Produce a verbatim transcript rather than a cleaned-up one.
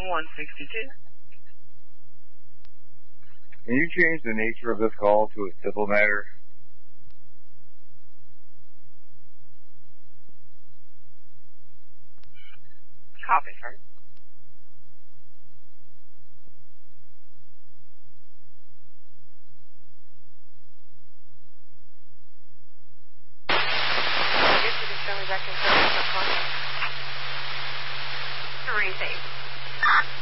one sixty-two. Can you change the nature of this call to a civil matter? Copy, sir. Three, eight.